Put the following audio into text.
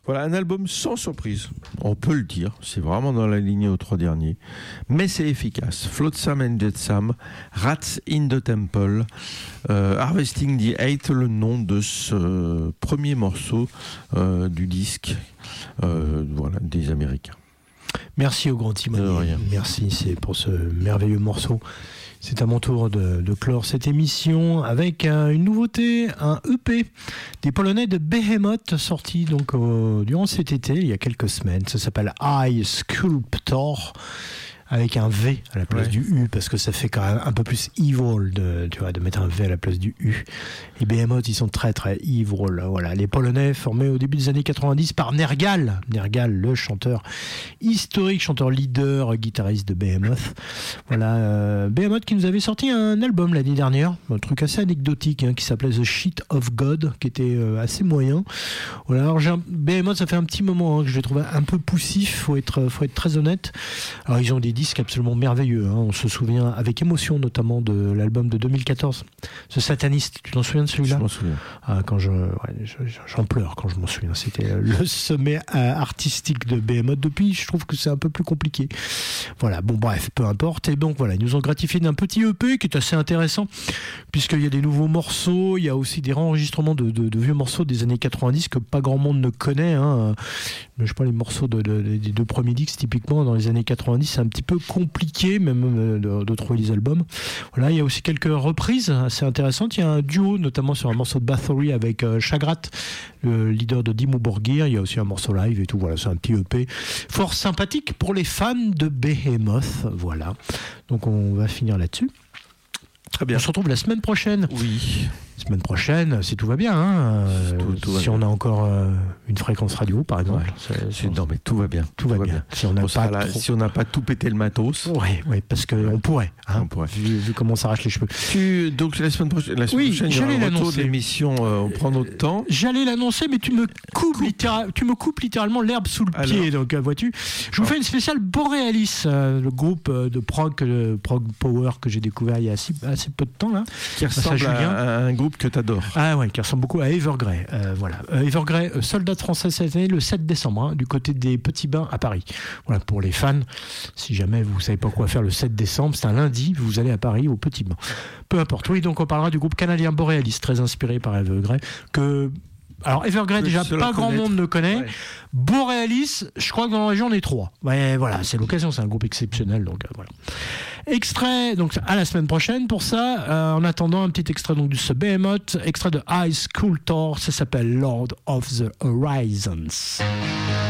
Voilà, un album sans surprise, on peut le dire, c'est vraiment dans la lignée aux 3 derniers, mais c'est efficace. Flotsam and Jetsam, Rats in the Temple, Harvesting the Hate, le nom de ce premier morceau du disque des Américains. Merci au grand Timonier. Merci, c'est pour ce merveilleux morceau. C'est à mon tour de clore cette émission avec une nouveauté, un EP des Polonais de Behemoth, sorti donc durant cet été, il y a quelques semaines. Ça s'appelle I Sculptor, avec un V à la place du U, parce que ça fait quand même un peu plus evil de mettre un V à la place du U. Et Behemoth, ils sont très très evil. Voilà, les Polonais formés au début des années 90 par Nergal, le chanteur historique, chanteur leader, guitariste de Behemoth. Voilà, Behemoth qui nous avait sorti un album l'année dernière, un truc assez anecdotique, qui s'appelait The Shit of God, qui était assez moyen. Voilà, alors Behemoth, ça fait un petit moment que je l'ai trouvé un peu poussif, faut être très honnête. Alors ils ont des disques absolument merveilleux, on se souvient avec émotion notamment de l'album de 2014, ce Sataniste, tu t'en souviens de celui-là? Je m'en souviens. J'en pleure quand je m'en souviens, c'était le sommet artistique de Behemoth. Depuis, je trouve que c'est un peu plus compliqué. Voilà, bon bref, peu importe. Et donc voilà, ils nous ont gratifié d'un petit EP qui est assez intéressant, puisqu'il y a des nouveaux morceaux, il y a aussi des réenregistrements de vieux morceaux des années 90 que pas grand monde ne connaît, je sais pas, les morceaux des 2 premiers disques, typiquement dans les années 90, c'est un petit peu compliqué même de trouver les albums. Voilà, il y a aussi quelques reprises assez intéressantes. Il y a un duo notamment sur un morceau de Bathory avec Chagrat, le leader de Dimmu Borgir. Il y a aussi un morceau live et tout. Voilà, c'est un petit EP fort sympathique pour les fans de Behemoth. Voilà, donc on va finir là-dessus. Très bien. On se retrouve la semaine prochaine. Oui. Semaine prochaine, si tout va bien. Si on a encore une fréquence radio, par exemple. Non, mais tout va bien. Tout va bien. Si on n'a pas tout pété le matos. Oui, parce qu'on pourrait. On pourrait. Vu comment on s'arrache les cheveux. Donc la semaine prochaine, il y aura un retour de l'émission. On prend notre temps. J'allais l'annoncer, mais tu me coupes littéralement l'herbe sous le pied. Donc, vois-tu. Je vous fais une spéciale Borealis, le groupe de prog power que j'ai découvert il y a assez peu de temps là. Qui ressemble à un groupe que tu adores. Ah ouais, qui ressemble beaucoup à Evergrey. Voilà. Evergrey, soldat français cette année, le 7 décembre, du côté des Petits Bains à Paris. Voilà, pour les fans, si jamais vous ne savez pas quoi faire le 7 décembre, c'est un lundi, vous allez à Paris aux Petits Bains. Peu importe. Oui, donc on parlera du groupe canadien Borealis, très inspiré par Evergrey, alors Evergrey, déjà, pas grand monde ne connaît. Ouais. Borealis, je crois que dans la région, on est 3. Ouais, voilà, c'est l'occasion, c'est un groupe exceptionnel. Donc voilà. Extrait, donc à la semaine prochaine pour ça. En attendant, un petit extrait donc, du Behemoth, extrait de I Sculptor, ça s'appelle Lord of the Horizons.